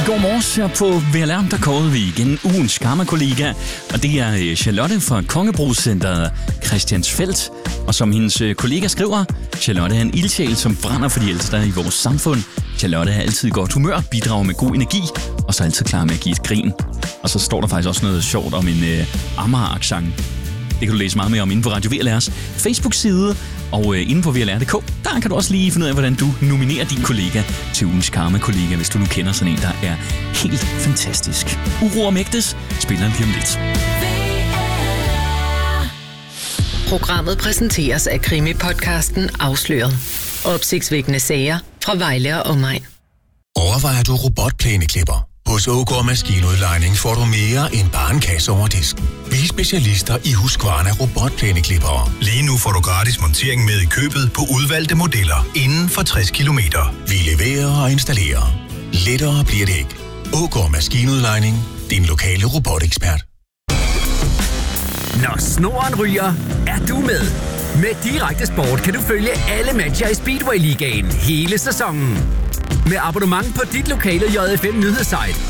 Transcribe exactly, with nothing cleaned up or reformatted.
går morges her på V L R, der kårede vi igen ugens karma-kollega, og det er Charlotte fra Kongebrugscenteret Christiansfeld. Og som hendes kollega skriver, Charlotte er en ildsjæl, som brænder for de ældste i vores samfund. Charlotte har altid godt humør, bidrager med god energi, og så er altid klar med at give et grin. Og så står der faktisk også noget sjovt om en øh, Amager-accent. Det kan du læse meget mere om inde på Radio V L R's Facebook-side. Og øh, inde på V L R punktum d k, der kan du også lige finde ud af, hvordan du nominerer din kollega til ugens karma-kollega, hvis du nu kender sådan en, der er helt fantastisk. Uro og Mægtes spiller lige om lidt. Programmet præsenteres af krimi-podcasten Afsløret. Opsigtsvækkende sager fra Vejle og omegn. Overvejer du robotplæneklipper? Hos Ågaard Maskinudlejning får du mere end bare en kasse over disken. Vi er specialister i Husqvarna robotplæneklippere. Lige nu får du gratis montering med i købet på udvalgte modeller inden for tres kilometer. Vi leverer og installerer. Lettere bliver det ikke. Ågaard Maskinudlejning. Din lokale robotekspert. Når snoren ryger, er du med. Med Direkte Sport kan du følge alle matcher i Speedway Ligaen hele sæsonen. Med abonnement på dit lokale J F M nyhedssite